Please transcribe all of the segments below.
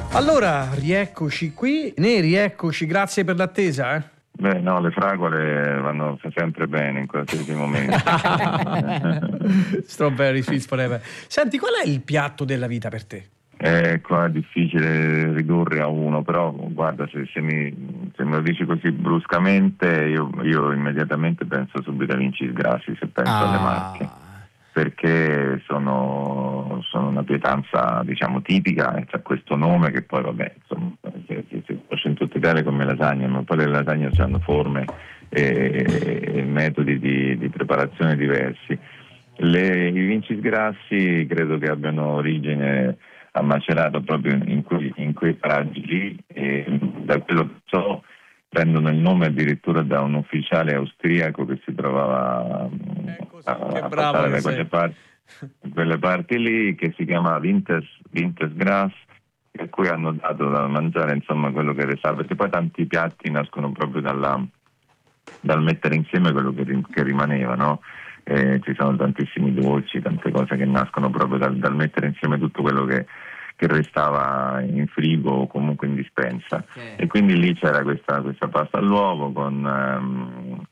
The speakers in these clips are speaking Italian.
Allora, rieccoci qui. Neri, eccoci, grazie per l'attesa. Beh, no, le fragole vanno sempre bene in qualsiasi momento. Strawberry Sweets Forever. Senti, qual è il piatto della vita per te? Qua è difficile ridurre a uno, però guarda, se me lo dici così bruscamente, io immediatamente penso subito a Vincis Grassi, se penso alle Marche, perché sono una pietanza, diciamo, tipica, e c'è questo nome che poi, vabbè, insomma, si cuoce in tutta Italia come lasagne, ma poi le lasagne hanno forme e metodi di preparazione diversi. I Vincis Grassi credo che abbiano origine a Macerato, proprio in quei paraggi lì, e da quello che so prendono il nome addirittura da un ufficiale austriaco che si trovava a passare da quelle parti lì, che si chiama Wintersgras, a cui hanno dato da mangiare, insomma, quello che restava, perché poi tanti piatti nascono proprio dal mettere insieme quello che rimaneva, no? Ci sono tantissimi dolci, tante cose che nascono proprio dal mettere insieme tutto quello che restava in frigo o comunque in dispensa. E quindi lì c'era questa pasta all'uovo con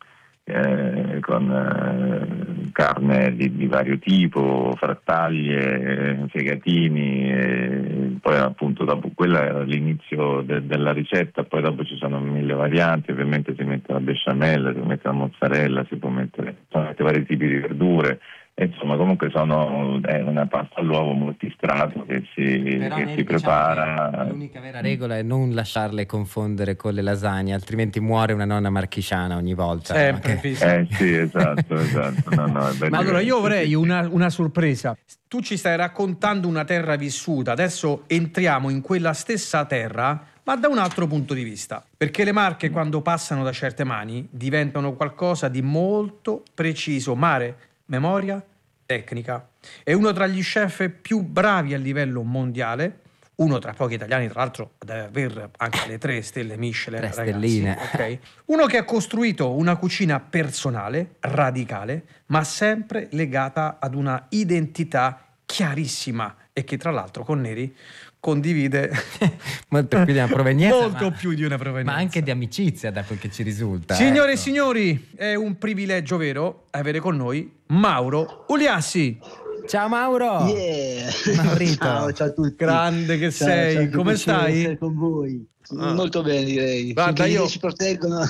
carne di vario tipo, frattaglie, fegatini, e poi appunto dopo quella era l'inizio della ricetta. Poi dopo ci sono 1000 varianti, ovviamente si mette la besciamella, si mette la mozzarella, si può mettere vari tipi di verdure. Insomma, comunque è una pasta all'uovo multistrato che si prepara. L'unica vera regola è non lasciarle confondere con le lasagne, altrimenti muore una nonna marchigiana ogni volta. Sì, esatto. No, ma allora io avrei una sorpresa. Tu ci stai raccontando una terra vissuta, adesso entriamo in quella stessa terra, ma da un altro punto di vista, perché le Marche, quando passano da certe mani, diventano qualcosa di molto preciso. Mare, memoria, tecnica. È uno tra gli chef più bravi a livello mondiale, uno tra pochi italiani, tra l'altro deve aver anche le 3 stelle Michelin, 3 ragazzi, stelline. okay? Uno che ha costruito una cucina personale, radicale, ma sempre legata ad una identità chiarissima, e che tra l'altro con Neri condivide molto più di una provenienza, molto più di una provenienza, ma anche di amicizia, da quel che ci risulta. Signore e signori, è un privilegio vero avere con noi Mauro Uliassi. Ciao Mauro. Yeah. Maurito. Ciao a tutti. Grande che sei, come stai? Essere con voi. Molto bene, direi. Guarda, io ci proteggono.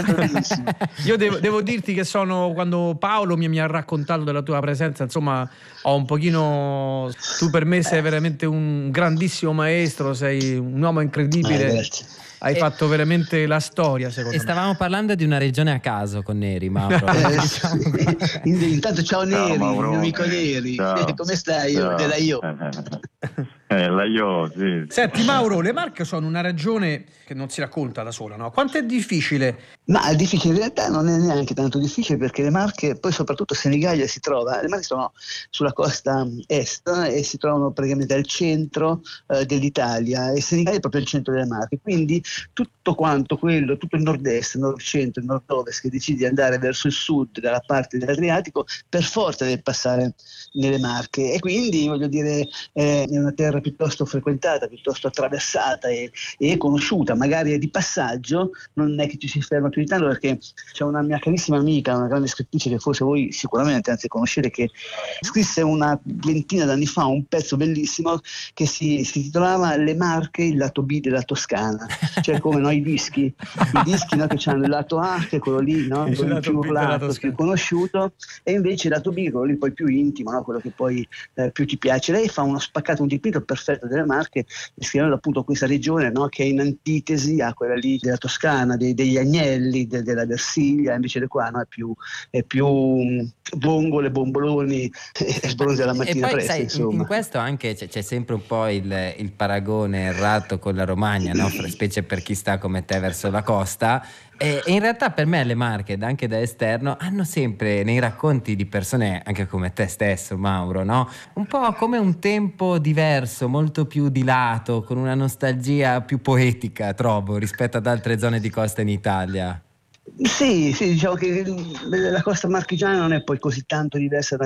Io devo dirti che quando Paolo mi ha raccontato della tua presenza, insomma, ho un pochino, tu per me sei veramente un grandissimo maestro, sei un uomo incredibile. Grazie. Hai fatto veramente la storia, secondo me. E stavamo parlando di una regione a caso con Neri, Mauro. Intanto ciao Neri, il Mauro. mio amico Neri. Ciao. Come stai? Ciao. Della io. La io, sì. Senti Mauro, le Marche sono una regione che non si racconta da sola, no? Quanto è difficile? Ma è difficile, in realtà non è neanche tanto difficile, perché le Marche, poi soprattutto Senigallia le Marche sono sulla costa est e si trovano praticamente al centro dell'Italia, e Senigallia è proprio il centro delle Marche, quindi tutto quanto quello, tutto il nord-est, il nord-centro, il nord-ovest che decide di andare verso il sud, dalla parte dell'Adriatico, per forza deve passare nelle Marche, e quindi voglio dire è una terra piuttosto frequentata, piuttosto attraversata e conosciuta, magari è di passaggio, non è che ci si ferma più di tanto, perché c'è una mia carissima amica, una grande scrittrice che forse voi sicuramente anzi conoscete, che scrisse una ventina d'anni fa un pezzo bellissimo che si titolava Le Marche, il lato B della Toscana, cioè come i dischi, no, che hanno il lato A, che è quello lì, no, quello più urlato, più conosciuto, e invece il lato B, quello lì poi più intimo, no, quello che poi più ti piace. Lei fa uno spaccato, un dipinto perfetto delle Marche, descrivendo appunto questa regione, no, che è in antitesi a quella lì della Toscana, degli agnelli, della Versilia, invece di qua, no, è più vongole, bomboloni e sbronzi alla mattina. E poi presto, sai, in questo anche c'è sempre un po' il paragone errato con la Romagna, no? Specie per chi sta come te verso la costa. E in realtà per me le Marche, anche da esterno, hanno sempre nei racconti di persone anche come te stesso, Mauro, no? Un po' come un tempo diverso, molto più di lato, con una nostalgia più poetica, trovo, rispetto ad altre zone di costa in Italia. Sì, diciamo che la costa marchigiana non è poi così tanto diversa da